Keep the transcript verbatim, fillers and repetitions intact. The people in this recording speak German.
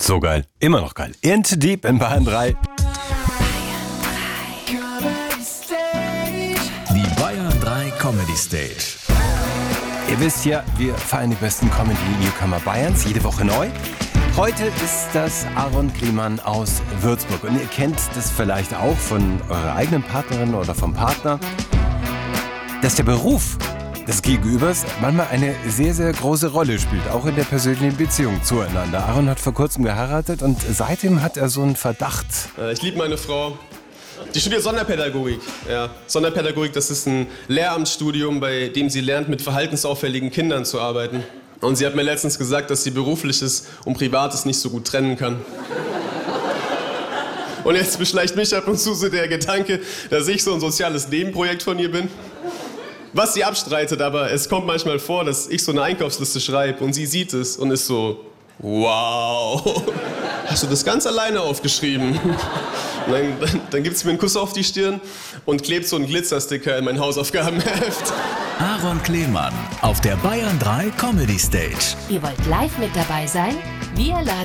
So geil. Immer noch geil. Into Deep in Bayern drei. Die Bayern drei Comedy Stage. Ihr wisst ja, wir feiern die besten Comedy-Newcomer Bayerns, jede Woche neu. Heute ist das Aaron Kleemann aus Würzburg. Und ihr kennt das vielleicht auch von eurer eigenen Partnerin oder vom Partner, dass der Beruf des Gegenübers manchmal eine sehr, sehr große Rolle spielt, auch in der persönlichen Beziehung zueinander. Aaron hat vor kurzem geheiratet und seitdem hat er so einen Verdacht. Ich liebe meine Frau. Die studiert Sonderpädagogik. Ja, Sonderpädagogik, das ist ein Lehramtsstudium, bei dem sie lernt, mit verhaltensauffälligen Kindern zu arbeiten. Und sie hat mir letztens gesagt, dass sie Berufliches und Privates nicht so gut trennen kann. Und jetzt beschleicht mich ab und zu so der Gedanke, dass ich so ein soziales Nebenprojekt von ihr bin. Was sie abstreitet, aber es kommt manchmal vor, dass ich so eine Einkaufsliste schreibe und sie sieht es und ist so, wow, hast du das ganz alleine aufgeschrieben? Und dann, dann, dann gibt sie mir einen Kuss auf die Stirn und klebt so einen Glitzersticker in mein Hausaufgabenheft. Aaron Kleemann auf der Bayern drei Comedy Stage. Ihr wollt live mit dabei sein? Wir laden